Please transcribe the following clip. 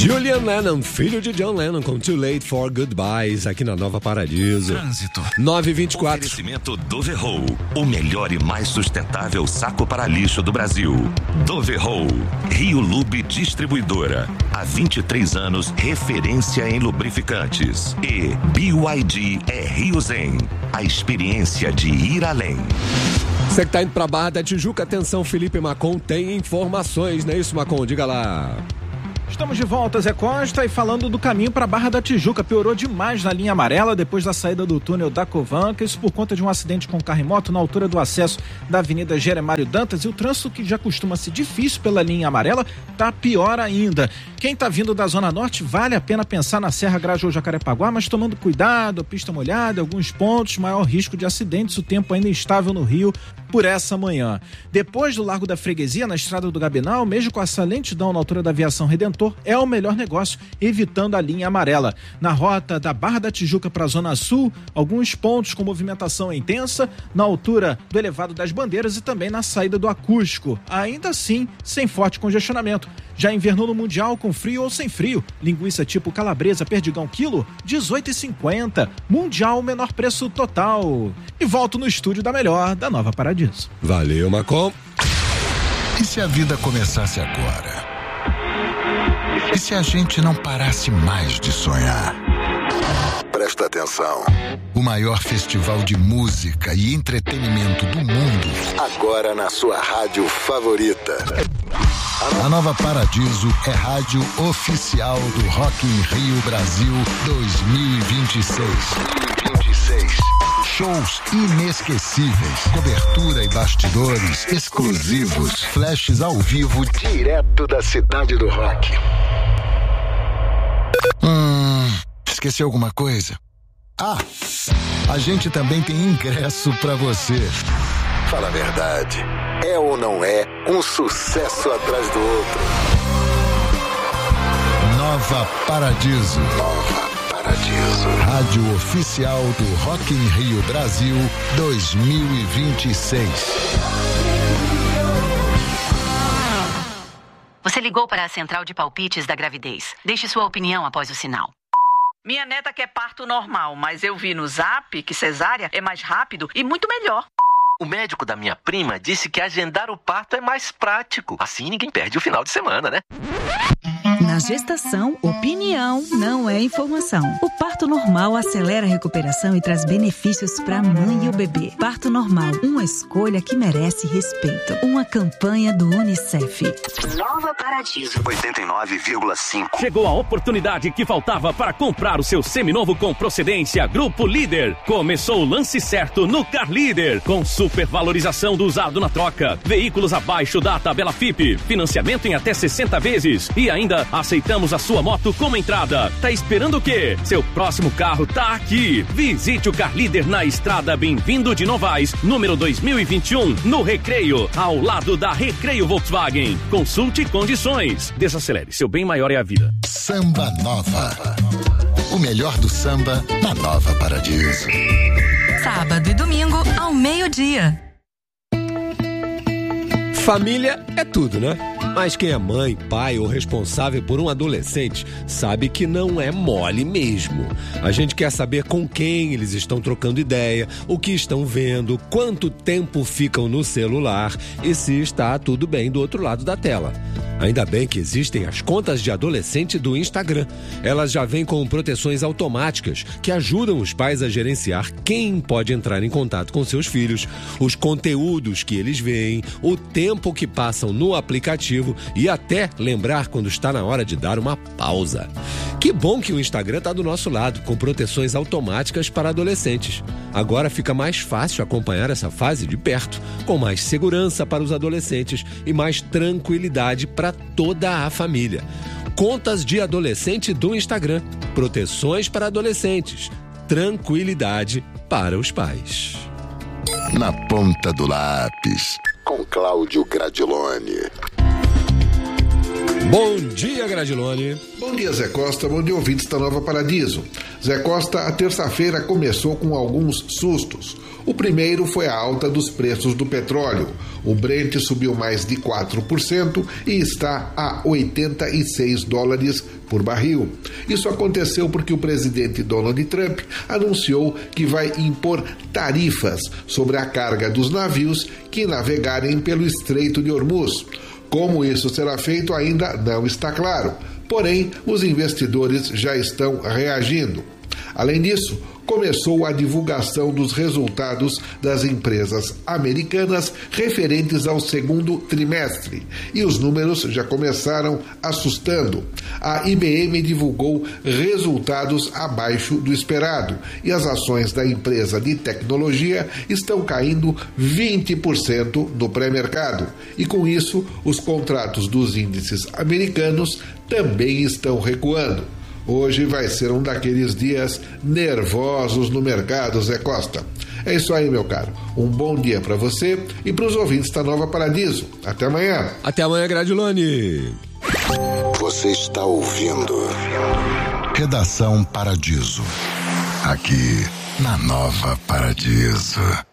Julian Lennon, filho de John Lennon, com Too Late for Goodbyes, aqui na Nova Paradiso. Trânsito. 9h24. Oferecimento Doverroll, o melhor e mais sustentável saco para lixo do Brasil. Doverroll, Rio Lube Distribuidora. Há 23 anos, referência em lubrificantes. E BYD é Rio Zen, a experiência de ir além. Você que tá indo pra Barra da Tijuca, atenção, Felipe Macon tem informações, não é isso, Macon? Diga lá. Estamos de volta, Zé Costa, e falando do caminho para a Barra da Tijuca. Piorou demais na linha amarela depois da saída do túnel da Covanca, isso por conta de um acidente com carro e moto na altura do acesso da Avenida Jeremário Dantas, e o trânsito, que já costuma ser difícil pela linha amarela, tá pior ainda. Quem tá vindo da Zona Norte, vale a pena pensar na Serra Grajaú-Jacarepaguá, mas tomando cuidado, pista molhada, alguns pontos, maior risco de acidentes, o tempo ainda instável no Rio por essa manhã. Depois do Largo da Freguesia, na Estrada do Gabinal, mesmo com essa lentidão na altura da Aviação Redentor, é o melhor negócio, evitando a linha amarela. Na rota da Barra da Tijuca para a Zona Sul, alguns pontos com movimentação intensa, na altura do Elevado das Bandeiras e também na saída do Acústico. Ainda assim, sem forte congestionamento. Já invernou no Mundial, com frio ou sem frio. Linguiça tipo calabresa, perdigão quilo, R$18,50. Mundial, menor preço total. E volto no estúdio da melhor, da Nova Paradiso. Valeu, Macon. E se a vida começasse agora? E se a gente não parasse mais de sonhar? Presta atenção. O maior festival de música e entretenimento do mundo, agora na sua rádio favorita. A Nova Paradiso é rádio oficial do Rock in Rio Brasil 2026. Shows inesquecíveis, cobertura e bastidores exclusivos, flashes ao vivo direto da cidade do rock. Esqueceu alguma coisa? A gente também tem ingresso pra você. Fala a verdade, é ou não é um sucesso atrás do outro? Nova Paradiso. Rádio oficial do Rock in Rio Brasil 2026. Você ligou para a central de palpites da gravidez. Deixe sua opinião após o sinal. Minha neta quer parto normal, mas eu vi no Zap que cesárea é mais rápido e muito melhor. O médico da minha prima disse que agendar o parto é mais prático. Assim ninguém perde o final de semana, né? Na gestação, opinião não é informação. O parto normal acelera a recuperação e traz benefícios para a mãe e o bebê. Parto normal, uma escolha que merece respeito. Uma campanha do UNICEF. Nova Paradiso 89,5. Chegou a oportunidade que faltava para comprar o seu seminovo com procedência Grupo Líder. Começou o lance certo no Car Líder, com supervalorização do usado na troca, veículos abaixo da tabela FIP, financiamento em até 60 vezes e ainda aceitamos a sua moto como entrada. Tá esperando o quê? Seu próximo carro tá aqui. Visite o Car Líder na estrada Bem-vindo de Novaes, número 2021, no Recreio, ao lado da Recreio Volkswagen. Consulte condições. Desacelere, seu bem maior é a vida. Samba Nova. O melhor do samba na Nova Paradiso. Sábado e domingo ao meio-dia. Família é tudo, né? Mas quem é mãe, pai ou responsável por um adolescente sabe que não é mole mesmo. A gente quer saber com quem eles estão trocando ideia, o que estão vendo, quanto tempo ficam no celular e se está tudo bem do outro lado da tela. Ainda bem que existem as contas de adolescente do Instagram. Elas já vêm com proteções automáticas que ajudam os pais a gerenciar quem pode entrar em contato com seus filhos, os conteúdos que eles veem, o tempo que passam no aplicativo e até lembrar quando está na hora de dar uma pausa. Que bom que o Instagram está do nosso lado, com proteções automáticas para adolescentes. Agora fica mais fácil acompanhar essa fase de perto, com mais segurança para os adolescentes e mais tranquilidade para toda a família. Contas de adolescente do Instagram. Proteções para adolescentes. Tranquilidade para os pais. Na ponta do lápis, com Cláudio Gradiloni. Bom dia, Gradilone. Bom dia, Zé Costa. Bom dia, ouvintes da Nova Paradiso. Zé Costa, a terça-feira começou com alguns sustos. O primeiro foi a alta dos preços do petróleo. O Brent subiu mais de 4% e está a $86 por barril. Isso aconteceu porque o presidente Donald Trump anunciou que vai impor tarifas sobre a carga dos navios que navegarem pelo Estreito de Hormuz. Como isso será feito ainda não está claro, porém os investidores já estão reagindo. Além disso, começou a divulgação dos resultados das empresas americanas referentes ao segundo trimestre e os números já começaram assustando. A IBM divulgou resultados abaixo do esperado e as ações da empresa de tecnologia estão caindo 20% no pré-mercado e com isso os contratos dos índices americanos também estão recuando. Hoje vai ser um daqueles dias nervosos no mercado, Zé Costa. É isso aí, meu caro. Um bom dia para você e para os ouvintes da Nova Paradiso. Até amanhã. Até amanhã, Gradilone. Você está ouvindo Redação Paradiso. Aqui na Nova Paradiso.